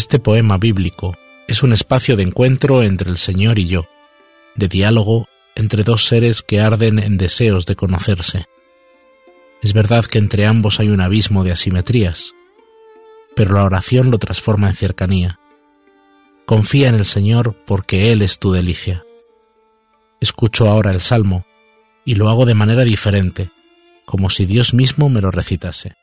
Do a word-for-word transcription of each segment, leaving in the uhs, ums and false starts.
Este poema bíblico es un espacio de encuentro entre el Señor y yo, de diálogo entre dos seres que arden en deseos de conocerse. Es verdad que entre ambos hay un abismo de asimetrías, pero la oración lo transforma en cercanía. Confía en el Señor porque Él es tu delicia. Escucho ahora el Salmo y lo hago de manera diferente, como si Dios mismo me lo recitase.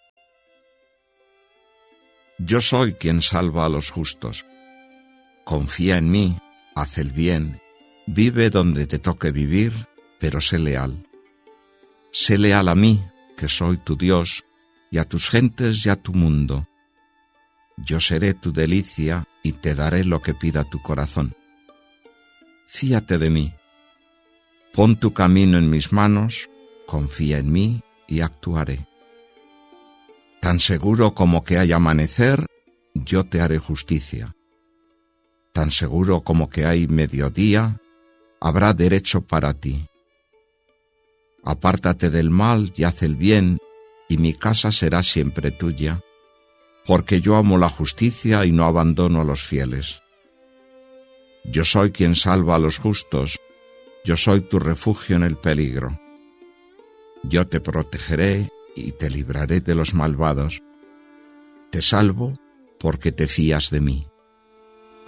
Yo soy quien salva a los justos. Confía en mí, haz el bien, vive donde te toque vivir, pero sé leal. Sé leal a mí, que soy tu Dios, y a tus gentes y a tu mundo. Yo seré tu delicia y te daré lo que pida tu corazón. Fíate de mí. Pon tu camino en mis manos, confía en mí y actuaré. Tan seguro como que hay amanecer, yo te haré justicia. Tan seguro como que hay mediodía, habrá derecho para ti. Apártate del mal y haz el bien, y mi casa será siempre tuya, porque yo amo la justicia y no abandono a los fieles. Yo soy quien salva a los justos, yo soy tu refugio en el peligro. Yo te protegeré y te libraré de los malvados. Te salvo porque te fías de mí.